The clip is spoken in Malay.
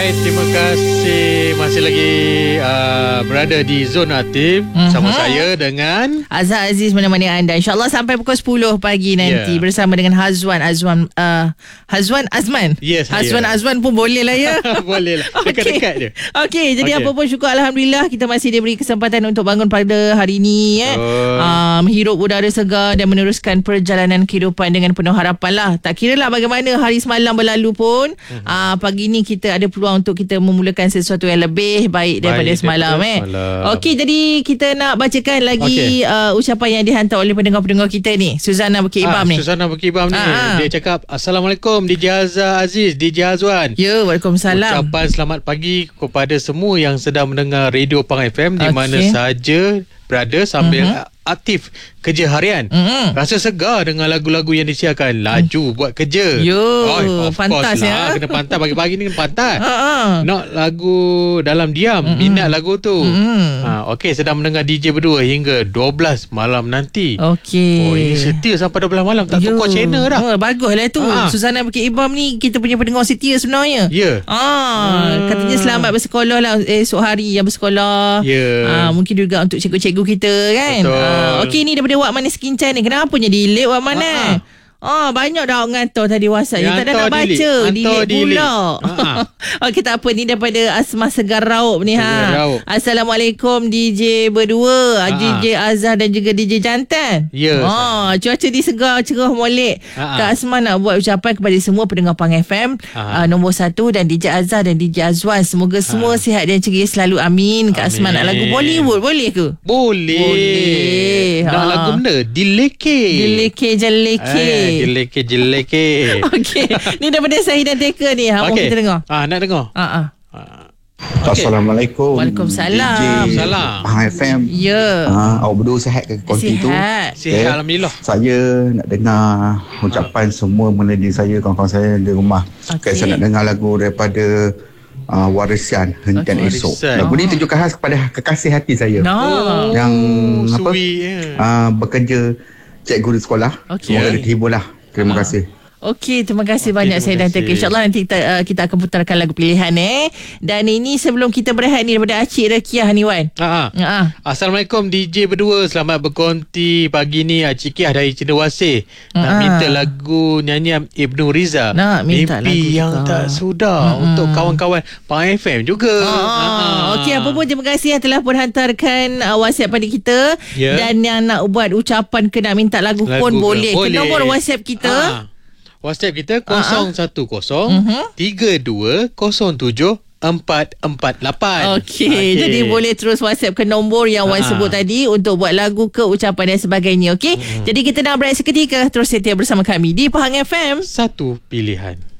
Baik, terima kasih. Masih lagi berada di Zona Aktif sama saya dengan Azhar Aziz menemani anda. InsyaAllah sampai pukul 10 pagi nanti bersama dengan Hazwan Azman. Yes, Hazwan Azman pun boleh lah ya. Boleh lah, dekat-dekat je. Okey, jadi apa pun syukur Alhamdulillah kita masih diberi kesempatan untuk bangun pada hari ini menghirup udara segar dan meneruskan perjalanan kehidupan dengan penuh harapan lah. Tak kira lah bagaimana hari semalam berlalu pun pagi ni kita ada peluang untuk kita memulakan sesuatu yang lebih baik daripada semalam. Okey, jadi kita nak bacakan lagi ucapan yang dihantar oleh pendengar-pendengar kita ni. Suzana Bukit Ibam ni. Suzana Bukit Ibam ni. Dia cakap, Assalamualaikum DJ Azhar Aziz, DJ Azwan. Ya, waalaikumsalam. Ucapan selamat pagi kepada semua yang sedang mendengar Radio Pang FM di mana saja berada sambil aktif kerja harian. Rasa segar dengan lagu-lagu yang disiarkan. Laju buat kerja. Pantas lah. Kena pantas. Pagi-pagi ni kena pantas. Nak lagu dalam diam. Minat lagu tu. Okey, sedang mendengar DJ berdua hingga 12 malam nanti. Okey. Ini setia sampai 12 malam. Tak tukar channel dah. Baguslah tu. Suzana Bukit Ibam ni kita punya pendengar setia sebenarnya. Katanya selamat bersekolah lah esok hari yang bersekolah. Mungkin juga untuk cikgu-cikgu kita kan. Okey, ni daripada Wak Manis Kincan ni. Kenapa jadi delete Wak Manis? Banyak dah ngantor tadi WhatsApp. Dia tak ada nak baca. Delete pula. Okey, tak apa. Ni daripada Asmah Segar Raup ni. Assalamualaikum DJ berdua, DJ Azhar dan juga DJ Jantan. Cuaca di segar, cerah molek. Kak Asmah nak buat ucapan kepada semua pendengar Pang FM nombor 1 dan DJ Azhar dan DJ Azwan. Semoga semua sihat dan ceria selalu. Amin. Kak Asmah nak lagu Bollywood. Boleh ke? Boleh. Nak lagu benda? Dileke. Jeleke. Okey. Ni daripada Sahid dan Teka ni. Kita dengar. Nak dengar. Assalamualaikum. Waalaikumsalam. DJ Pang FM. Ya. Awak berdua sihat ke konti tu? Sihat, Alhamdulillah. Saya nak dengar ucapan semua mengenai diri saya, kawan-kawan saya di rumah. Saya nak dengar lagu daripada Warisian Hentian Esok. Lagu ni tunjukkan khas kepada kekasih hati saya yang bekerja cikgu di sekolah. Semoga diterhibur lah. Terima kasih. Okey, terima kasih banyak saya dan Teka. InsyaAllah nanti kita akan putarkan lagu pilihan Dan ini sebelum kita berehat ni daripada Acik Rekiah ni Wan. Assalamualaikum DJ berdua. Selamat berkonti pagi ni. Acik Kiah dari Cendrawasih. Nak minta lagu nyanyian Ibnu Riza. Mimpi yang tak sudah untuk kawan-kawan Pang FM juga. Okey, apa pun terima kasih yang telah pun hantarkan WhatsApp pada kita. Dan yang nak buat ucapan ke nak minta lagu pun boleh. Ke nombor WhatsApp kita. WhatsApp kita 010-3207-448. Okey, jadi boleh terus WhatsApp ke nombor yang Wan sebut tadi untuk buat lagu ke ucapan dan sebagainya. Okey, jadi kita nak berehat seketika. Terus setia bersama kami di Pahang FM. Satu pilihan.